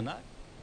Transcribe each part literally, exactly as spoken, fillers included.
ana.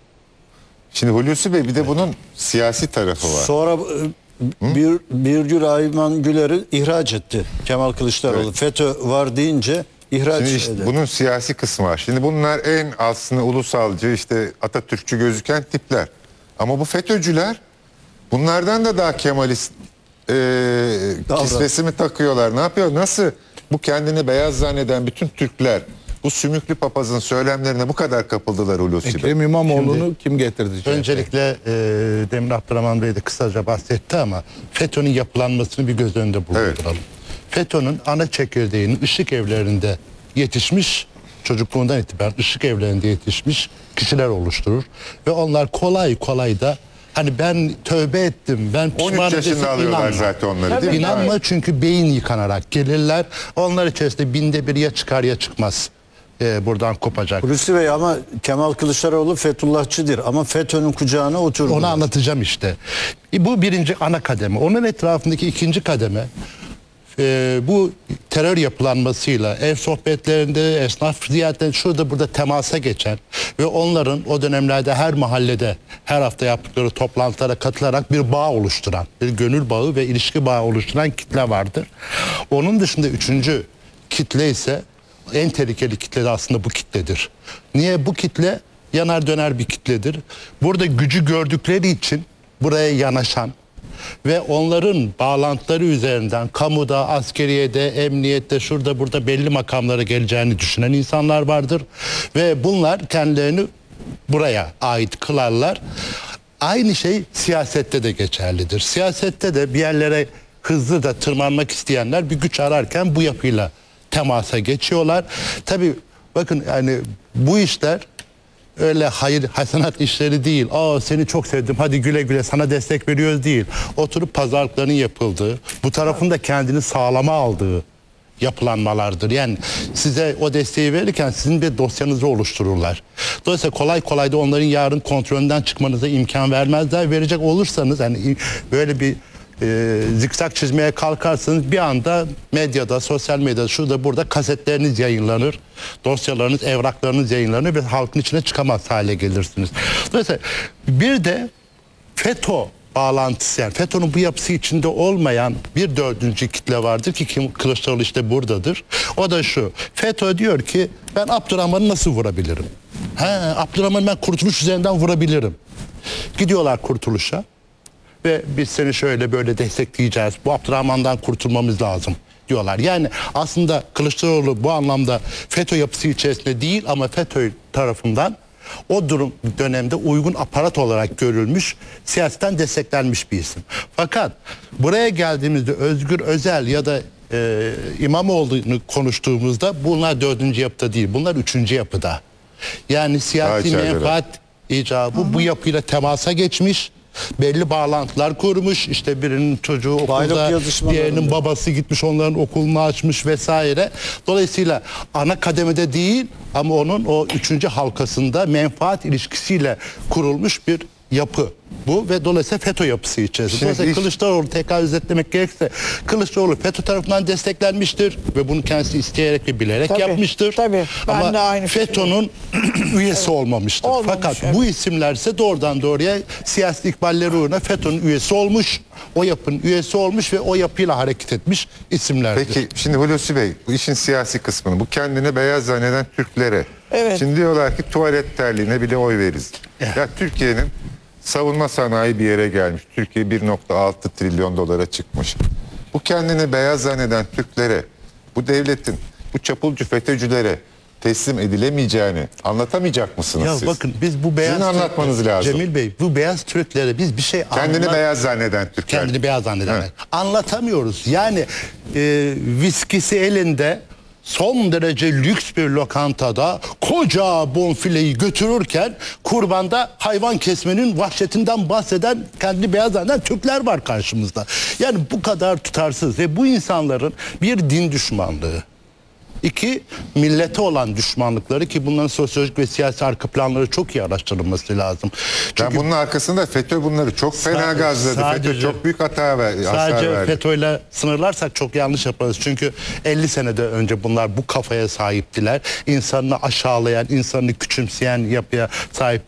Şimdi Hulusi Bey bir de bunun siyasi tarafı var. Sonra e, bir Birgül Ayman Güler'i ihraç etti Kemal Kılıçdaroğlu. Evet. FETÖ var deyince ihraç Şimdi işte etti. bunun siyasi kısmı var. Şimdi bunlar en aslında ulusalcı, işte Atatürkçü gözüken tipler. Ama bu FETÖ'cüler bunlardan da daha Kemalist e, kisvesi mi takıyorlar? Ne yapıyor? Nasıl bu kendini beyaz zanneden bütün Türkler bu sümüklü papazın söylemlerine bu kadar kapıldılar Hulusi Bey? Ekrem İmamoğlu'nu kim getirdi? C H P? Öncelikle e, demin Abdurrahman Bey de kısaca bahsetti ama FETÖ'nün yapılanmasını bir göz önünde bulunduralım. Evet. FETÖ'nün ana çekirdeğinin ışık evlerinde yetişmiş, çocukluğundan itibaren ışık evlerinde yetişmiş kişiler oluşturur. Ve onlar kolay kolay da hani ben tövbe ettim, ben on pişman üç yaşında edildim, alıyorlar inanma. zaten onları değil mi? İnanma Evet. çünkü beyin yıkanarak gelirler. Onlar içerisinde binde bir ya çıkar ya çıkmaz. E, buradan kopacak. Hulusi Bey ama Kemal Kılıçdaroğlu Fethullahçıdır ama FETÖ'nün kucağına oturdu. Onu anlatacağım işte. E, Bu birinci ana kademe. Onun etrafındaki ikinci kademe e, bu terör yapılanmasıyla ev sohbetlerinde, esnaf ziyaretlerinde şurada burada temasa geçen ve onların o dönemlerde her mahallede her hafta yaptıkları toplantılara katılarak bir bağ oluşturan, bir gönül bağı ve ilişki bağı oluşturan kitle vardır. Onun dışında üçüncü kitle ise en tehlikeli kitle de aslında bu kitledir. Niye? Bu kitle yanar döner bir kitledir. Burada gücü gördükleri için buraya yanaşan ve onların bağlantıları üzerinden kamuda, askeriyede, emniyette, şurada burada belli makamlara geleceğini düşünen insanlar vardır. Ve bunlar kendilerini buraya ait kılarlar. Aynı şey siyasette de geçerlidir. Siyasette de bir yerlere hızlı da tırmanmak isteyenler bir güç ararken bu yapıyla temasa geçiyorlar. Tabii bakın yani bu işler öyle hayır hasenat işleri değil. Aa seni çok sevdim hadi güle güle sana destek veriyoruz değil. Oturup pazarlıkların yapıldığı, bu tarafın da kendini sağlama aldığı yapılanmalardır. Yani size o desteği verirken sizin bir dosyanızı oluştururlar. Dolayısıyla kolay kolay da onların yarın kontrolünden çıkmanıza imkan vermezler. Verecek olursanız yani böyle bir e, zikzak çizmeye kalkarsanız bir anda medyada, sosyal medyada, şurada burada kasetleriniz yayınlanır. Dosyalarınız, evraklarınız yayınlanır ve halkın içine çıkamaz hale gelirsiniz. Dolayısıyla bir de FETÖ bağlantısı, yani FETÖ'nün bu yapısı içinde olmayan bir dördüncü kitle vardır ki kim Kılıçdaroğlu işte buradadır. O da şu: FETÖ diyor ki ben Abdurrahman'ı nasıl vurabilirim? He, Abdurrahman'ı ben Kurtuluş üzerinden vurabilirim. Gidiyorlar Kurtuluş'a ve biz seni şöyle böyle destekleyeceğiz. Bu Abdurrahman'dan kurtulmamız lazım diyorlar. Yani aslında Kılıçdaroğlu bu anlamda FETÖ yapısı içerisinde değil ama FETÖ tarafından o durum dönemde uygun aparat olarak görülmüş, siyasetten desteklenmiş bir isim. Fakat buraya geldiğimizde Özgür Özel ya da e, İmamoğlu'nu konuştuğumuzda bunlar dördüncü yapıda değil, bunlar üçüncü yapıda. Yani siyasi menfaat icabı bu yapıyla temasa geçmiş, belli bağlantılar kurmuş. İşte birinin çocuğu okulda, diğerinin babası gitmiş onların okulunu açmış vesaire. Dolayısıyla ana kademede değil ama onun o üçüncü halkasında menfaat ilişkisiyle kurulmuş bir yapı bu ve dolayısıyla FETÖ yapısı içerisinde. Dolayısıyla iş... Kılıçdaroğlu tekrar özetlemek gerekirse Kılıçdaroğlu FETÖ tarafından desteklenmiştir ve bunu kendisi isteyerek ve bilerek tabii, yapmıştır. Tabii. Ben ama de aynı FETÖ'nün üyesi evet. olmamıştır. Olmamış, Fakat evet. bu isimler ise doğrudan doğruya siyasi ikballeri uğruna FETÖ'nün üyesi olmuş, o yapının üyesi olmuş ve o yapıyla hareket etmiş isimlerdir. Peki şimdi Hulusi Bey bu işin siyasi kısmını, bu kendini beyaz zanneden Türklere, evet. şimdi diyorlar ki tuvalet terliğine bile oy veririz. Evet. Ya Türkiye'nin savunma sanayi bir yere gelmiş. Türkiye bir nokta altı trilyon dolara çıkmış. Bu kendini beyaz zanneden Türklere, bu devletin, bu çapulcu FETÖ'cülere teslim edilemeyeceğini anlatamayacak mısınız ya siz? Bakın biz bu beyaz Sizin anlatmanız lazım. Cemil Bey, bu beyaz Türklere biz bir şey kendini anlat... beyaz zanneden Türkler. Kendini beyaz zanneden. Evet. Anlatamıyoruz. Yani e, viskisi elinde son derece lüks bir lokantada koca bonfileyi götürürken kurbanda hayvan kesmenin vahşetinden bahseden kendini beyaz zanneden Türkler var karşımızda. Yani bu kadar tutarsız ve bu insanların bir din düşmanlığı, İki, millete olan düşmanlıkları ki bunların sosyolojik ve siyasi arka planları çok iyi araştırılması lazım. Çünkü yani bunun arkasında FETÖ bunları çok fena sadece, gazladı. sadece, FETÖ çok büyük hata ver, sadece verdi. FETÖ'yle sınırlarsak çok yanlış yaparız. Çünkü elli senede önce bunlar bu kafaya sahiptiler. İnsanını aşağılayan, insanını küçümseyen yapıya sahip